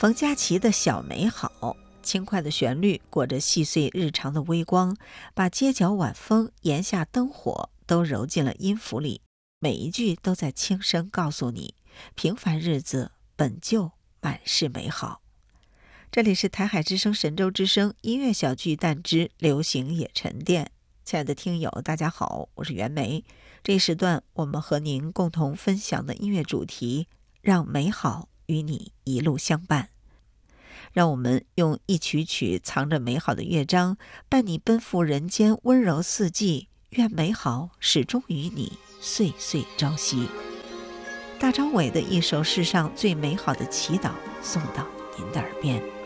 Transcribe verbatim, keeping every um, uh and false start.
冯佳琪的小美好，轻快的旋律裹着细碎日常的微光，把街角晚风、檐下灯火都揉进了音符里，每一句都在轻声告诉你，平凡日子本就满是美好。这里是台海之声神州之声音乐小巨蛋之流行野沉淀。亲爱的听友大家好，我是袁枚。这一时段我们和您共同分享的音乐主题，让美好与你一路相伴。让我们用一曲曲藏着美好的乐章，伴你奔赴人间温柔四季，愿美好始终与你岁岁朝夕。大张伟的一首世上最美好的祈祷送到您的耳边。